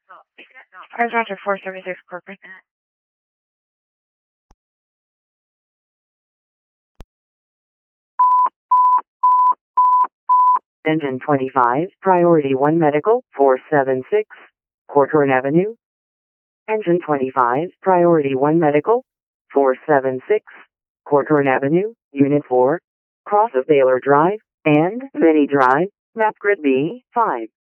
Roger 436 corporate. Engine 25, Priority 1 Medical, 476, Corcoran Avenue. Engine 25, Priority 1 Medical, 476, Corcoran Avenue, Unit 4, cross of Baylor Drive, and Vinny Drive, map grid B5.